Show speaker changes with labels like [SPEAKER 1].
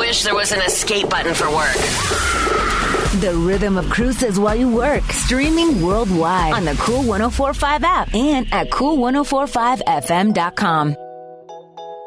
[SPEAKER 1] wish there was an escape button for work.
[SPEAKER 2] The rhythm of cruises while you work. Streaming worldwide on the Cool 104.5 app and at cool1045fm.com.